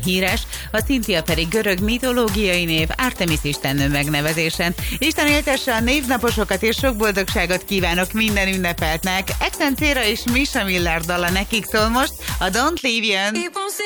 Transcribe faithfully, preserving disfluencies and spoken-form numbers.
híres, a Cynthia pedig görög mitológiai név, Artemis istennő megnevezésen. Isten éltesse a névnaposokat és sok boldogságot kívánok minden ünnepeltnek. Extenzéra és Misha Miller dala nekik szól most, a Don't Leave jön.